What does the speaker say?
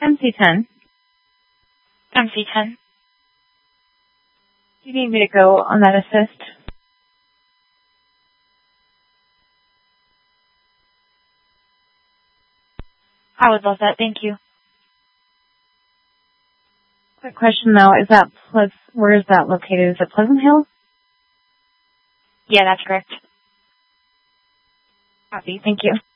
MC10. MC10. Do you need me to go on that assist? I would love that, thank you. Quick question though, where is that located? Is it Pleasant Hill? Yeah, that's correct. Copy, thank you.